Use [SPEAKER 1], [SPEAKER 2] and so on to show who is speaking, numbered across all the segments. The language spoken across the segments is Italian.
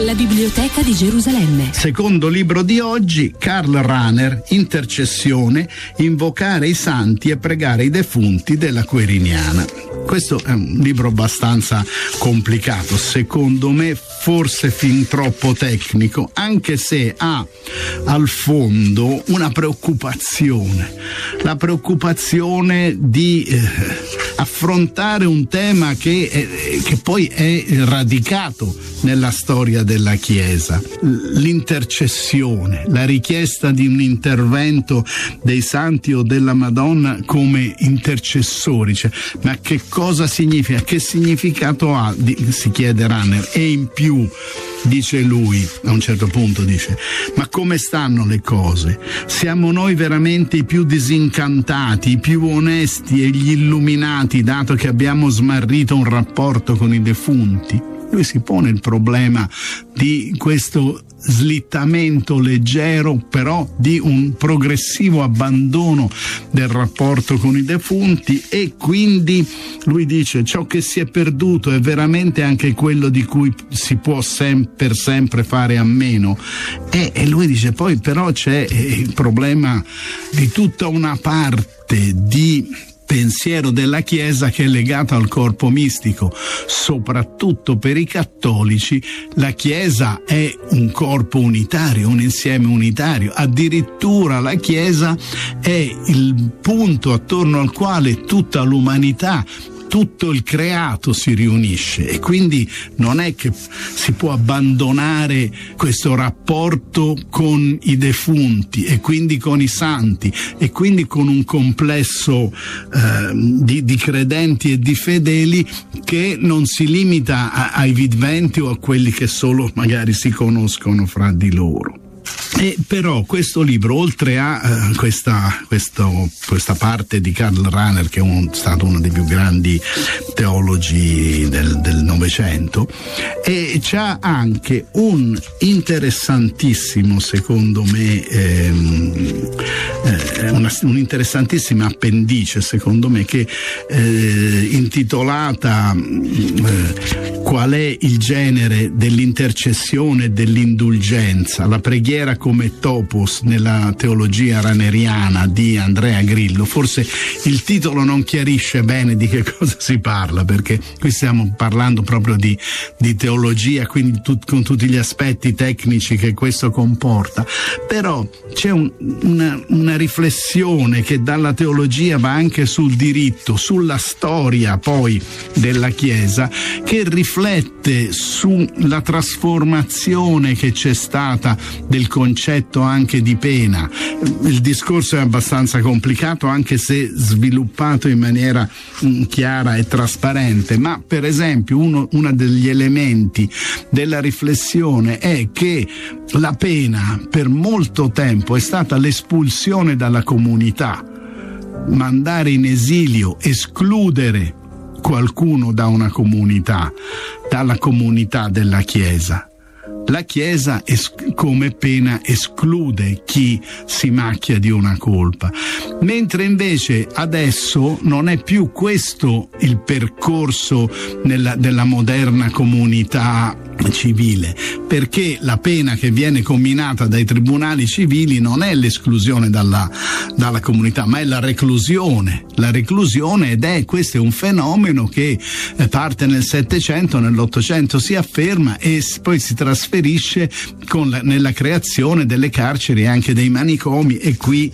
[SPEAKER 1] dalla Biblioteca di Gerusalemme.
[SPEAKER 2] Secondo libro di oggi, Karl Rahner, Intercessione, invocare i santi e pregare i defunti della Quiriniana. Questo è un libro abbastanza complicato, secondo me forse fin troppo tecnico, anche se ha al fondo una preoccupazione, la preoccupazione di affrontare un tema che poi è radicato nella storia della Chiesa, l'intercessione, la richiesta di un intervento dei santi o della Madonna come intercessori. Cioè, ma che cosa significa? Che significato ha? Si chiede Rahner. E in più, dice lui, a un certo punto dice, ma come stanno le cose? Siamo noi veramente i più disincantati, i più onesti e gli illuminati, dato che abbiamo smarrito un rapporto con i defunti? Lui si pone il problema di questo slittamento leggero, però di un progressivo abbandono del rapporto con i defunti, e quindi lui dice ciò che si è perduto è veramente anche quello di cui si può per sempre fare a meno. E lui dice poi però c'è il problema di tutta una parte di pensiero della Chiesa che è legato al corpo mistico. Soprattutto per i cattolici la Chiesa è un corpo unitario, un insieme unitario. Addirittura la Chiesa è il punto attorno al quale tutta l'umanità, tutto il creato si riunisce, e quindi non è che si può abbandonare questo rapporto con i defunti e quindi con i santi e quindi con un complesso di credenti e di fedeli che non si limita ai viventi o a quelli che solo magari si conoscono fra di loro. E però questo libro, oltre a questa parte di Karl Rahner, che è stato uno dei più grandi teologi del Novecento, e c'ha anche un interessantissimo, secondo me, un'interessantissima appendice, secondo me, che intitolata Qual è il genere dell'intercessione e dell'indulgenza? La preghiera come topos nella teologia rahneriana di Andrea Grillo. Forse il titolo non chiarisce bene di che cosa si parla, perché qui stiamo parlando proprio di teologia, quindi con tutti gli aspetti tecnici che questo comporta. Però c'è una riflessione che dalla teologia va anche sul diritto, sulla storia poi della Chiesa, che riflette sulla trasformazione che c'è stata del concetto anche di pena. Il discorso è abbastanza complicato, anche se sviluppato in maniera chiara e trasparente, ma per esempio uno degli elementi della riflessione è che la pena per molto tempo è stata l'espulsione dalla comunità, mandare in esilio, escludere qualcuno da una comunità, dalla comunità della Chiesa. La Chiesa come pena esclude chi si macchia di una colpa, mentre invece adesso non è più questo il percorso della moderna comunità civile, perché la pena che viene comminata dai tribunali civili non è l'esclusione dalla comunità, ma è la reclusione, ed questo è un fenomeno che parte nel Settecento, nell'Ottocento si afferma e poi si trasferisce nella creazione delle carceri e anche dei manicomi, e qui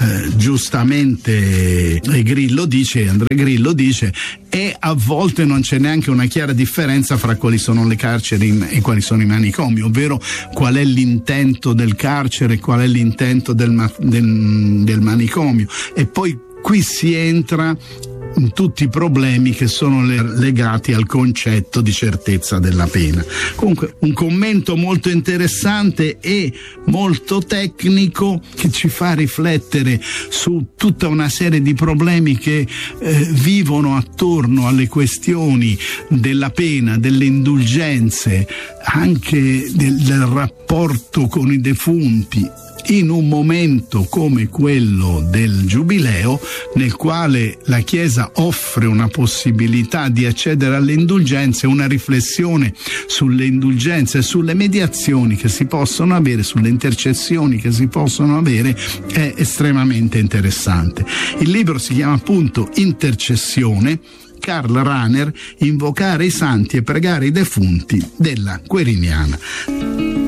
[SPEAKER 2] giustamente Andrea Grillo dice e a volte non c'è neanche una chiara differenza fra quali sono le carceri e quali sono i manicomi, ovvero qual è l'intento del carcere e qual è l'intento del manicomio, e poi qui si entra in tutti i problemi che sono legati al concetto di certezza della pena. Comunque un commento molto interessante e molto tecnico che ci fa riflettere su tutta una serie di problemi che vivono attorno alle questioni della pena, delle indulgenze, anche del rapporto con i defunti in un momento come quello del Giubileo, nel quale la Chiesa offre una possibilità di accedere alle indulgenze, una riflessione sulle indulgenze e sulle mediazioni che si possono avere, sulle intercessioni che si possono avere, è estremamente interessante. Il libro si chiama appunto Intercessione, Karl Rahner, invocare i santi e pregare i defunti della Queriniana.